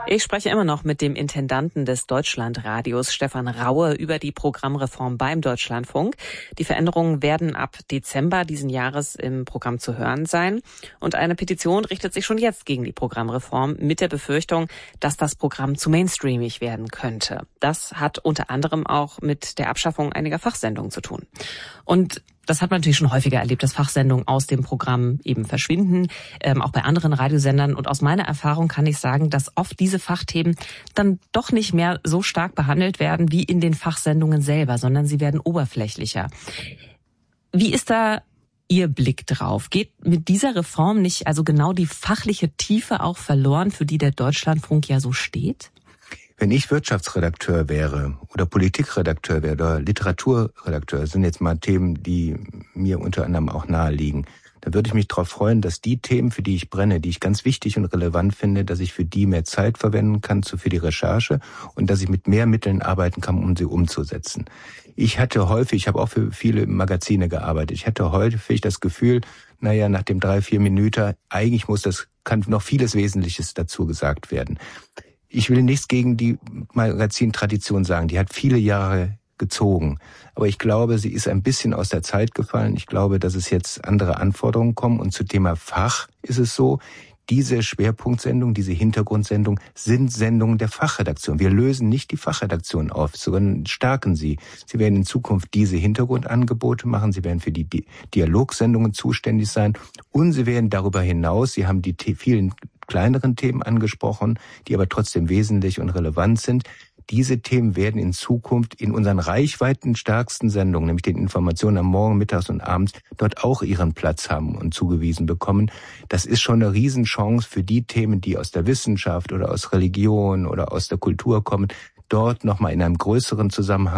Ich spreche immer noch mit dem Intendanten des Deutschlandradios, Stefan Raue, über die Programmreform beim Deutschlandfunk. Die Veränderungen werden ab Dezember diesen Jahres im Programm zu hören sein. Und eine Petition richtet sich schon jetzt gegen die Programmreform mit der Befürchtung, dass das Programm zu mainstreamig werden könnte. Das hat unter anderem auch mit der Abschaffung einiger Fachsendungen zu tun. Und das hat man natürlich schon häufiger erlebt, dass Fachsendungen aus dem Programm eben verschwinden, auch bei anderen Radiosendern. Und aus meiner Erfahrung kann ich sagen, dass oft diese Fachthemen dann doch nicht mehr so stark behandelt werden wie in den Fachsendungen selber, sondern sie werden oberflächlicher. Wie ist da Ihr Blick drauf? Geht mit dieser Reform nicht also genau die fachliche Tiefe auch verloren, für die der Deutschlandfunk ja so steht? Wenn ich Wirtschaftsredakteur wäre oder Politikredakteur wäre oder Literaturredakteur, das sind jetzt mal Themen, die mir unter anderem auch nahe liegen, dann würde ich mich darauf freuen, dass die Themen, für die ich brenne, die ich ganz wichtig und relevant finde, dass ich für die mehr Zeit verwenden kann für die Recherche und dass ich mit mehr Mitteln arbeiten kann, um sie umzusetzen. Ich habe auch für viele Magazine gearbeitet, ich hatte häufig das Gefühl, nach dem 3-4 Minuten, eigentlich kann noch vieles Wesentliches dazu gesagt werden. Ich will nichts gegen die Magazintradition sagen, die hat viele Jahre gezogen. Aber ich glaube, sie ist ein bisschen aus der Zeit gefallen. Ich glaube, dass es jetzt andere Anforderungen kommen. Und zu Thema Fach ist es so, diese Schwerpunktsendung, diese Hintergrundsendung sind Sendungen der Fachredaktion. Wir lösen nicht die Fachredaktion auf, sondern stärken sie. Sie werden in Zukunft diese Hintergrundangebote machen. Sie werden für die Dialogsendungen zuständig sein. Und sie werden darüber hinaus, Sie haben die vielen kleineren Themen angesprochen, die aber trotzdem wesentlich und relevant sind. Diese Themen werden in Zukunft in unseren reichweitenstärksten Sendungen, nämlich den Informationen am Morgen, Mittags und Abends, dort auch ihren Platz haben und zugewiesen bekommen. Das ist schon eine Riesenchance für die Themen, die aus der Wissenschaft oder aus Religion oder aus der Kultur kommen, dort nochmal in einem größeren Zusammenhang